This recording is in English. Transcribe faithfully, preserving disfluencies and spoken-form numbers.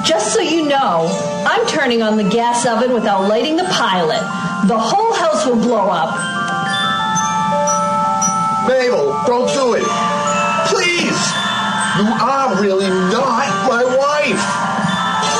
Just so you know, I'm turning on the gas oven without lighting the pilot. The whole house will blow up. Mabel, don't do it. Please. You